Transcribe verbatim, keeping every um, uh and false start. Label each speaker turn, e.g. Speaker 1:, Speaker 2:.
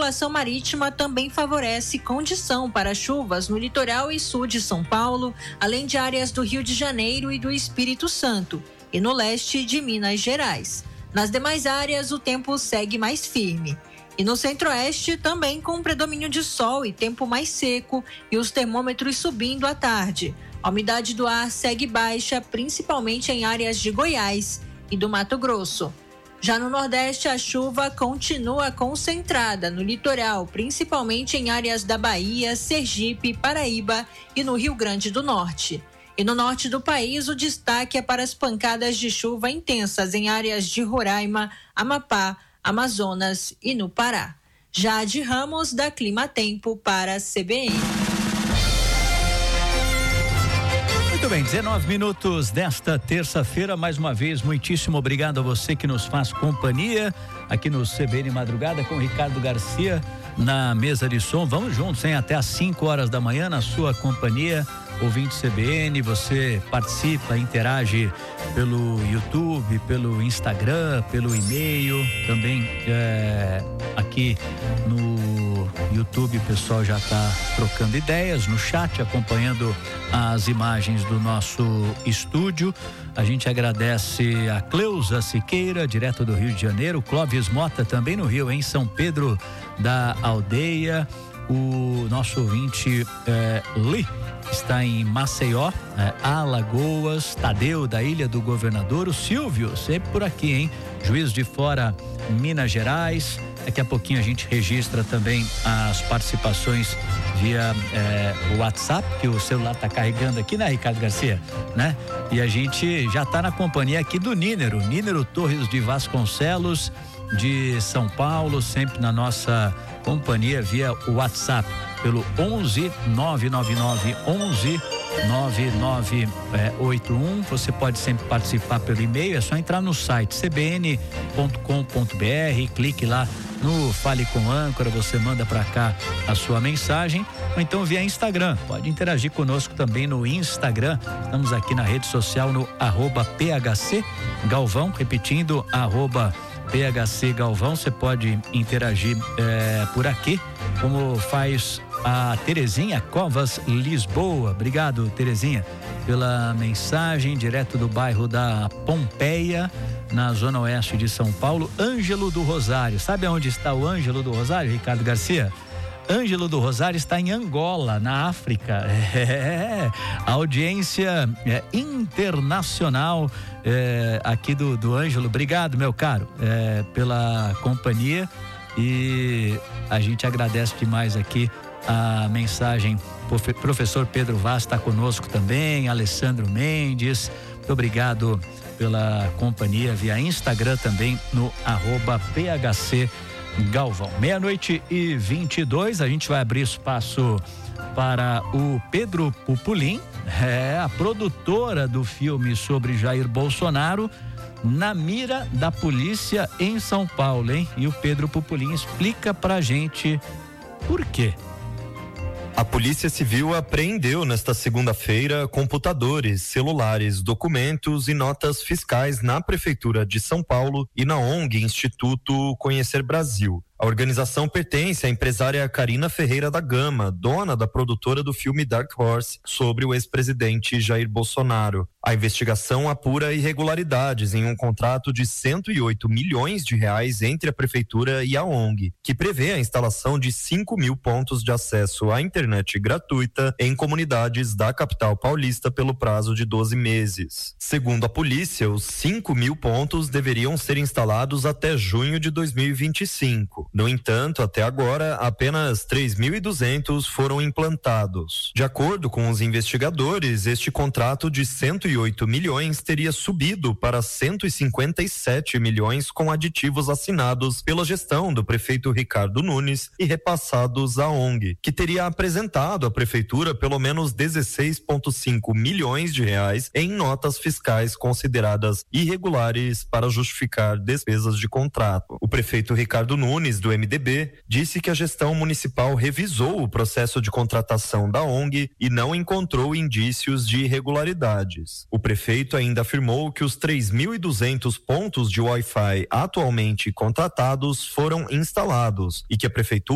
Speaker 1: circulação marítima também favorece condição para chuvas no litoral e sul de São Paulo, além de áreas do Rio de Janeiro e do Espírito Santo, e no leste de Minas Gerais. Nas demais áreas, o tempo segue mais firme. E no centro-oeste, também com predomínio de sol e tempo mais seco e os termômetros subindo à tarde. A umidade do ar segue baixa, principalmente em áreas de Goiás e do Mato Grosso. Já no Nordeste, a chuva continua concentrada no litoral, principalmente em áreas da Bahia, Sergipe, Paraíba e no Rio Grande do Norte. E no norte do país, o destaque é para as pancadas de chuva intensas em áreas de Roraima, Amapá, Amazonas e no Pará. Jade Ramos, da Clima Tempo, para a C B N.
Speaker 2: Muito bem, dezenove minutos desta terça-feira. Mais uma vez, muitíssimo obrigado a você que nos faz companhia aqui no C B N Madrugada com Ricardo Garcia na mesa de som. Vamos juntos, hein? Até às cinco horas da manhã na sua companhia. Ouvinte C B N, você participa, interage pelo YouTube, pelo Instagram, pelo e-mail, também é, aqui no YouTube o pessoal já está trocando ideias, no chat acompanhando as imagens do nosso estúdio. A gente agradece a Cleusa Siqueira, direto do Rio de Janeiro, Clóvis Mota também no Rio, em São Pedro da Aldeia, o nosso ouvinte é, Li está em Maceió, é, Alagoas, Tadeu da Ilha do Governador, o Silvio, sempre por aqui, hein? Juiz de Fora, Minas Gerais. Daqui a pouquinho a gente registra também as participações via é, o WhatsApp, que o celular está carregando aqui, né, Ricardo Garcia, né? E a gente já está na companhia aqui do Nínero, Nínero Torres de Vasconcelos, de São Paulo, sempre na nossa companhia via o WhatsApp pelo onze nove nove nove onze nove nove oito um. Você pode sempre participar pelo e-mail, é só entrar no site c b n ponto com ponto b r, clique lá no Fale com Âncora, você manda para cá a sua mensagem, ou então via Instagram, pode interagir conosco também no Instagram. Estamos aqui na rede social no arroba P H C Galvão, repetindo, arroba P H C Galvão. Você pode interagir é, por aqui, como faz a Terezinha Covas Lisboa. Obrigado, Terezinha, pela mensagem, direto do bairro da Pompeia, na zona oeste de São Paulo. Ângelo do Rosário, sabe onde está o Ângelo do Rosário, Ricardo Garcia? Ângelo do Rosário está em Angola, na África. É, a audiência é, internacional é, aqui do, do Ângelo. Obrigado, meu caro, é, pela companhia, e a gente agradece demais aqui a mensagem. O professor Pedro Vaz está conosco também, Alessandro Mendes, muito obrigado pela companhia via Instagram também no arroba P H C Galvão. Meia-noite e vinte e dois, a gente vai abrir espaço para o Pedro Pupulim, é a produtora do filme sobre Jair Bolsonaro, na mira da polícia em São Paulo, hein? E o Pedro Pupulim explica pra gente por quê.
Speaker 3: A Polícia Civil apreendeu nesta segunda-feira computadores, celulares, documentos e notas fiscais na Prefeitura de São Paulo e na O N G Instituto Conhecer Brasil. A organização pertence à empresária Karina Ferreira da Gama, dona da produtora do filme Dark Horse, sobre o ex-presidente Jair Bolsonaro. A investigação apura irregularidades em um contrato de cento e oito milhões de reais entre a Prefeitura e a O N G, que prevê a instalação de cinco mil pontos de acesso à internet gratuita em comunidades da capital paulista pelo prazo de doze meses. Segundo a polícia, os cinco mil pontos deveriam ser instalados até junho de dois mil e vinte e cinco. No entanto, até agora, apenas três mil e duzentos foram implantados. De acordo com os investigadores, este contrato de cento e oito milhões teria subido para cento e cinquenta e sete milhões com aditivos assinados pela gestão do prefeito Ricardo Nunes e repassados à O N G, que teria apresentado à prefeitura pelo menos dezesseis vírgula cinco milhões de reais em notas fiscais consideradas irregulares para justificar despesas de contrato. O prefeito Ricardo Nunes, do M D B, disse que a gestão municipal revisou o processo de contratação da O N G e não encontrou indícios de irregularidades. O prefeito ainda afirmou que os três mil e duzentos pontos de Wi-Fi atualmente contratados foram instalados e que a prefeitura